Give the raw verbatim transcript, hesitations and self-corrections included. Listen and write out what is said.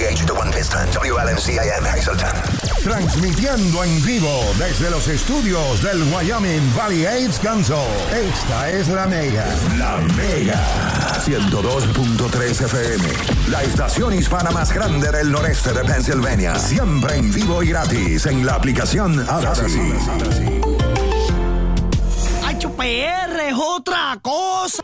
H, The One Piston, W L M C A M, Hazleton. Transmitiendo en vivo desde los estudios del Wyoming Valley Aids Council. Esta es la Mega. La Mega. ciento dos punto tres F M. La estación hispana más grande del noreste de Pennsylvania. Siempre en vivo y gratis en la aplicación Audacy. H P R es otra cosa.